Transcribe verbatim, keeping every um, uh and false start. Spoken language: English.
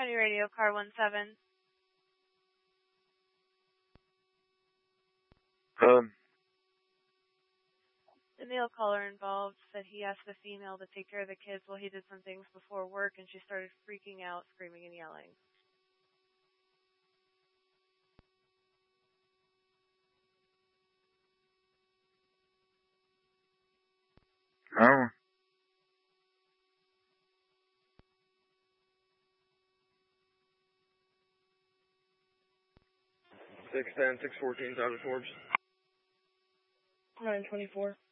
County Radio, car one seven. Um. The male caller involved said he asked the female to take care of the kids while he did some things before work, and she started freaking out, screaming and yelling. Oh. six ten, six fourteen, Thomas Forbes. nine twenty-four.